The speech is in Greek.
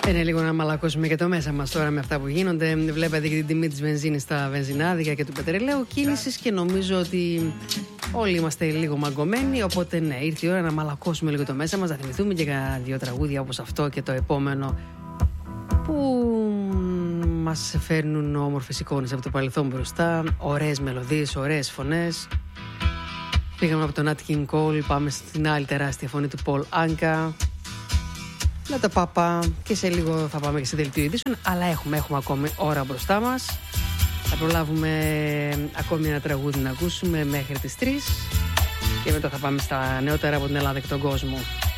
Είναι λίγο να μαλακώσουμε και το μέσα μας τώρα με αυτά που γίνονται. Βλέπετε και την τιμή της βενζίνης στα βενζινάδικα και του πετρελαίου κίνησης και νομίζω ότι όλοι είμαστε λίγο μαγκωμένοι. Οπότε ναι, ήρθε η ώρα να μαλακώσουμε λίγο το μέσα μας, να θυμηθούμε και κανένα δύο τραγούδια όπως αυτό και το επόμενο που μας φέρνουν όμορφες εικόνες από το παρελθόν μπροστά. Ωραίες μελωδίες, ωραίες φωνές. Πήγαμε από τον Nat King Cole, πάμε στην άλλη τεράστια φωνή του Paul Anka. Με το Πάπα και σε λίγο θα πάμε και σε δελτίο ειδήσεων. Αλλά έχουμε ακόμη ώρα μπροστά μας. Θα προλάβουμε ακόμη ένα τραγούδι να ακούσουμε μέχρι τις 3. Και μετά θα πάμε στα νεότερα από την Ελλάδα και τον κόσμο.